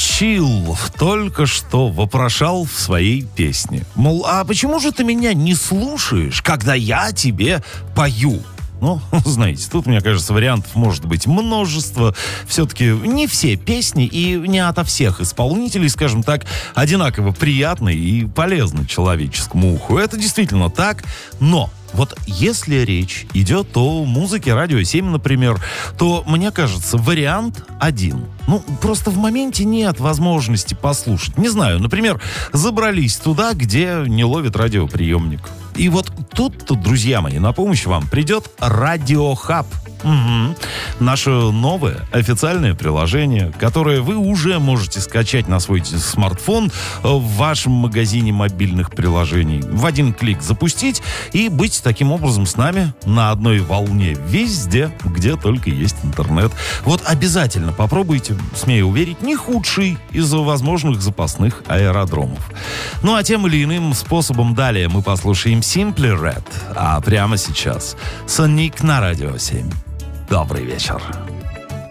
Чилл только что вопрошал в своей песне. Мол, а почему же ты меня не слушаешь, когда я тебе пою? Ну, знаете, тут, мне кажется, вариантов может быть множество. Все-таки не все песни и не ото всех исполнителей, скажем так, одинаково приятны и полезны человеческому уху. Это действительно так, но вот если речь идет о музыке «Радио 7», например, то, мне кажется, вариант один. Ну, просто в моменте нет возможности послушать. Не знаю, например, забрались туда, где не ловит радиоприемник. И вот тут, друзья мои, на помощь вам придет Радиохаб. Угу. Наше новое официальное приложение, которое вы уже можете скачать на свой смартфон в вашем магазине мобильных приложений. В один клик запустить и быть таким образом с нами на одной волне везде, где только есть интернет. Вот обязательно попробуйте, смею уверить, не худший из возможных запасных аэродромов. Ну а тем или иным способом далее мы послушаем Simply Red, а прямо сейчас Sonic на Радио 7. Добрый вечер.